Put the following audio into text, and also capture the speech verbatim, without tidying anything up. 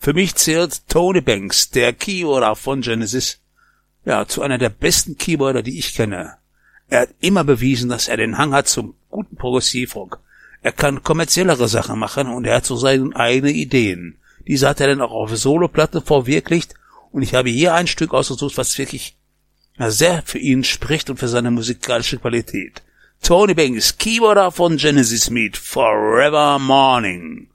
Für mich zählt Tony Banks, der Keyboarder von Genesis, ja, zu einer der besten Keyboarder, die ich kenne. Er hat immer bewiesen, dass er den Hang hat zum guten Progressivrock. Er kann kommerziellere Sachen machen und er hat so seine eigenen Ideen. Diese hat er dann auch auf Soloplatte verwirklicht und ich habe hier ein Stück ausgesucht, was wirklich ja, sehr für ihn spricht und für seine musikalische Qualität. Tony Banks, Keyboarder von Genesis mit Forever Morning.